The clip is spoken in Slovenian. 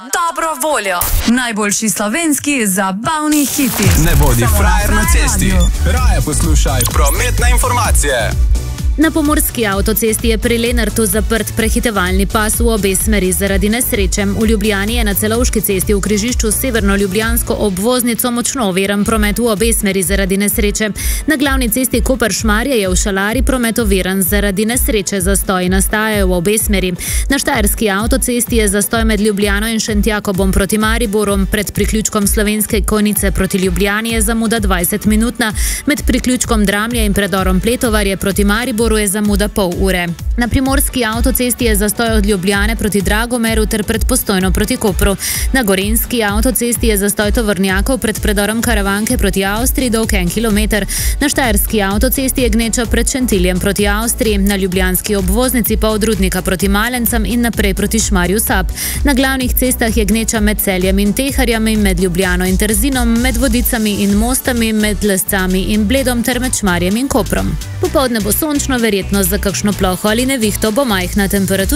Dobro voljo. Najboljši slovenski zabavni hiti. Ne bodi frajer na cesti. Raje poslušaj prometne informacije. Na pomurski avtocesti je pri Lenartu zaprt prehitevalni pas v obe smeri zaradi nesreče. V Ljubljani je na Celovški cesti v križišču s severno-ljubljansko obvoznico močno oviran promet v obe smeri zaradi nesreče. Na glavni cesti Koper-Šmarje je v Šalari promet oviran zaradi nesreče. Zastoji nastajajo v obe smeri. Na štajerski avtocesti je zastoj med Ljubljano in Šentjakobom proti Mariboru. Pred priključkom Slovenske Konjice proti Ljubljani je zamuda 20-minutna. Med priključkom Dramlje in predorom Pletovarje proti Mariboru je zamuda pol ure. Na primorski avtocesti je zastoj od Ljubljane proti Dragomeru ter pred Postojno proti Kopru. Na gorenjski avtocesti je zastoj tovornjakov pred predorom Karavanke proti Avstriji dolg 1 kilometer. Na štajerski avtocesti je gneča pred Šentiljem proti Avstriji, na ljubljanski obvoznici pa od Rudnika proti Malencem in naprej proti Šmarju Sap. Na glavnih cestah je gneča med Celjem in Teharjami, med Ljubljano in Trzinom, med Vodicami in Mostami, med Lescami in Bledom ter med Šmarjem in Koprom. Popoldne bo sončno, verjetnost za kakšno ploho ali nevihto bo majhna, temperatura